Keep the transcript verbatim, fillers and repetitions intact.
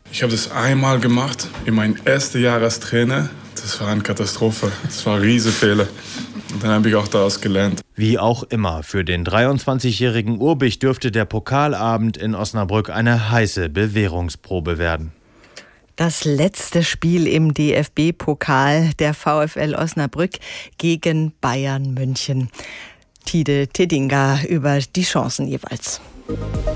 Ich habe das einmal gemacht, in meinem ersten Jahr als Trainer. Das war eine Katastrophe, das war ein Riesenfehler. Und dann habe ich auch daraus gelernt. Wie auch immer, für den dreiundzwanzigjährigen Urbich dürfte der Pokalabend in Osnabrück eine heiße Bewährungsprobe werden. Das letzte Spiel im D F B-Pokal der VfL Osnabrück gegen Bayern München. Tide Tedinga über die Chancen jeweils.